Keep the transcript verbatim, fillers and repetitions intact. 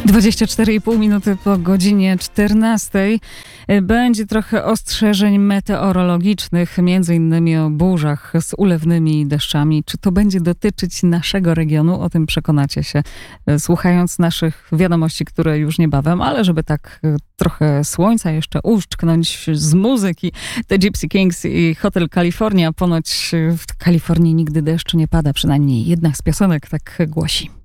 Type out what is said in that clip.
dwadzieścia cztery i pół minuty po godzinie czternastej. Będzie trochę ostrzeżeń meteorologicznych, między innymi o burzach z ulewnymi deszczami. Czy to będzie dotyczyć naszego regionu? O tym przekonacie się, słuchając naszych wiadomości, które już niebawem, ale żeby tak trochę słońca jeszcze uszczknąć z muzyki. The Gypsy Kings i Hotel California. Ponoć w Kalifornii nigdy deszcz nie pada, przynajmniej jedna z piosenek tak głosi.